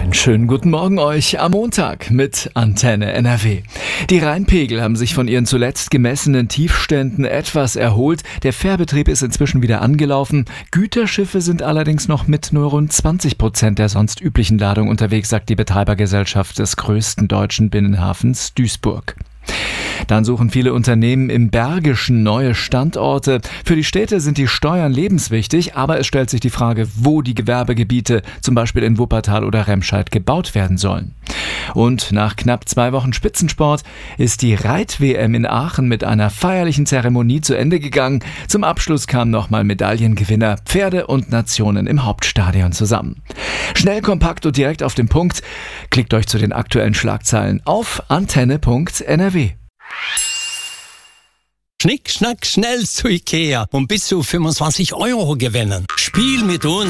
Einen schönen guten Morgen euch am Montag mit Antenne NRW. Die Rheinpegel haben sich von ihren zuletzt gemessenen Tiefständen etwas erholt. Der Fährbetrieb ist inzwischen wieder angelaufen. Güterschiffe sind allerdings noch mit nur rund 20% der sonst üblichen Ladung unterwegs, sagt die Betreibergesellschaft des größten deutschen Binnenhafens Duisburg. Dann suchen viele Unternehmen im Bergischen neue Standorte. Für die Städte sind die Steuern lebenswichtig, aber es stellt sich die Frage, wo die Gewerbegebiete, zum Beispiel in Wuppertal oder Remscheid, gebaut werden sollen. Und nach knapp 2 Wochen Spitzensport ist die Reit-WM in Aachen mit einer feierlichen Zeremonie zu Ende gegangen. Zum Abschluss kamen nochmal Medaillengewinner, Pferde und Nationen im Hauptstadion zusammen. Schnell, kompakt und direkt auf den Punkt. Klickt euch zu den aktuellen Schlagzeilen auf antenne.nrw. Schnick, schnack, schnell zu Ikea und bis zu 25 € gewinnen. Spiel mit uns.